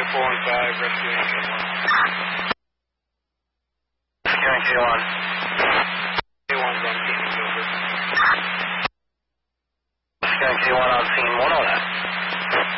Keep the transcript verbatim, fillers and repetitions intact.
four one five, rescuing K one. Rescuing K one. K one's on scene, over. Rescuing K one on scene, one oh that.